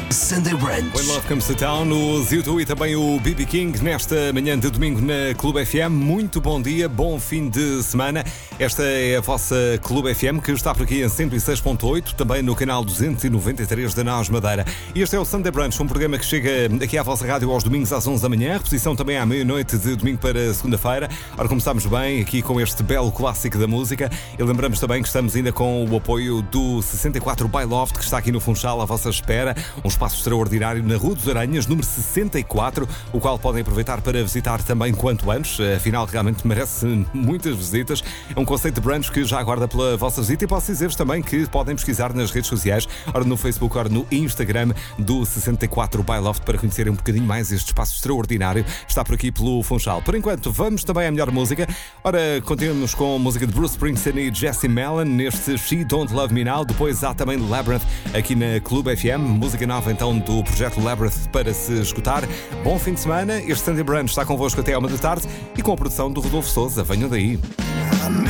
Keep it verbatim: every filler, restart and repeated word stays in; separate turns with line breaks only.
Sunday Brunch.
When Love Comes to Town, o Z dois e também o B B King nesta manhã de domingo na Clube F M. Muito bom dia, bom fim de semana. Esta é a vossa Clube F M que está por aqui em cento e seis ponto oito, também no canal duzentos e noventa e três da Nós Madeira. E este é o Sunday Brunch, um programa que chega aqui à vossa rádio aos domingos às onze da manhã, reposição também à meia-noite de domingo para segunda-feira. Ora, começamos bem aqui com este belo clássico da música e lembramos também que estamos ainda com o apoio do sessenta e quatro by Loft, que está aqui no Funchal à vossa espera. Um espaço extraordinário na Rua dos Aranhas, número sessenta e quatro, o qual podem aproveitar para visitar também quanto antes, afinal realmente merece muitas visitas. É um conceito de brunch que já aguarda pela vossa visita e posso dizer-vos também que podem pesquisar nas redes sociais, ora no Facebook, ora no Instagram do sessenta e quatro by Loft, para conhecerem um bocadinho mais este espaço extraordinário. Está por aqui pelo Funchal. Por enquanto, vamos também à melhor música. Ora, continuamos com a música de Bruce Springsteen e Jesse Malin neste She Don't Love Me Now. Depois há também Labyrinth aqui na Clube F M, música nova então do projeto Labyrinth para se escutar. Bom fim de semana. Este Sunday Brunch está convosco até à uma da tarde e com a produção do Rodolfo Sousa. Venham daí.